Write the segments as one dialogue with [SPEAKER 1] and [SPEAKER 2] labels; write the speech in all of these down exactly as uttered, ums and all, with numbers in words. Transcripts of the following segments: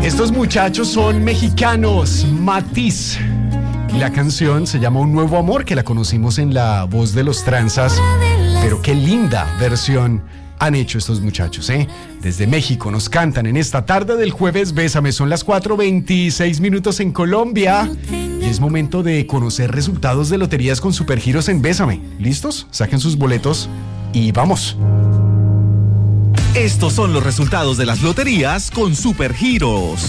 [SPEAKER 1] Estos muchachos son mexicanos, Matiz. Y la canción se llama Un Nuevo Amor, que la conocimos en la voz de los Tranzas. Pero qué linda versión han hecho estos muchachos, ¿eh? Desde México nos cantan en esta tarde del jueves Bésame. Son las cuatro veintiséis minutos en Colombia. Y es momento de conocer resultados de loterías con Supergiros en Bésame. ¿Listos? Saquen sus boletos y vamos.
[SPEAKER 2] Estos son los resultados de las loterías con Supergiros.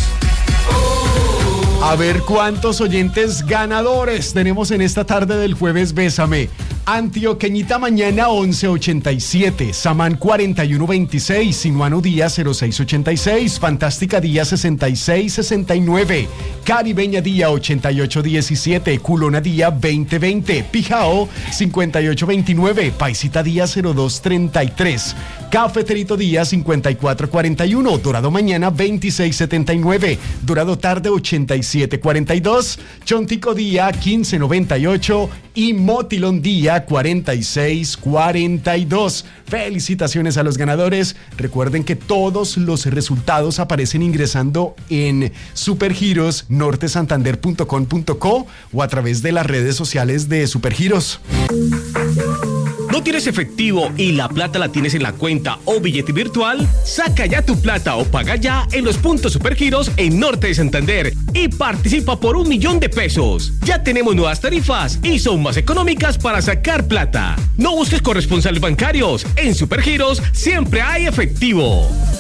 [SPEAKER 1] A ver cuántos oyentes ganadores tenemos en esta tarde del jueves Bésame. Antioqueñita Mañana once ochenta y siete, Samán cuarenta y uno veintiséis, Sinuano Díaz cero seis ochenta y seis, Fantástica Díaz sesenta y seis sesenta y nueve, Caribeña Día ochenta y ocho diecisiete, Culona Día veinte veinte, Pijao cincuenta y ocho veintinueve, Paisita Día cero dos treinta y tres, Cafeterito Día cincuenta y cuatro cuarenta y uno, Dorado Mañana veintiséis setenta y nueve, Dorado Tarde ochenta y siete cuarenta y dos, Chontico Día quince noventa y ocho y Motilón Día cuarenta y seis cuarenta y dos. Felicitaciones a los ganadores. Recuerden que todos los resultados aparecen ingresando en supergiros norte santander punto com punto co o a través de las redes sociales de Supergiros.
[SPEAKER 3] ¿No tienes efectivo y la plata la tienes en la cuenta o billete virtual? Saca ya tu plata o paga ya en los puntos Supergiros en Norte de Santander y participa por un millón de pesos. Ya tenemos nuevas tarifas y son más económicas para sacar plata. No busques corresponsales bancarios. En Supergiros siempre hay efectivo.